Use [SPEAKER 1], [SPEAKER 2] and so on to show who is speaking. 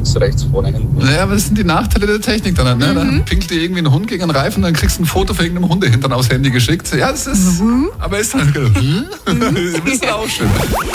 [SPEAKER 1] links, rechts, vorne, hinten.
[SPEAKER 2] Naja, aber das sind die Nachteile der Technik dann halt, ne? Dann pinkelt dir irgendwie ein Hund gegen einen Reifen, dann kriegst du ein Foto von irgendeinem Hundehintern aufs Handy geschickt. Ja, das ist, aber ist halt, ist auch schön.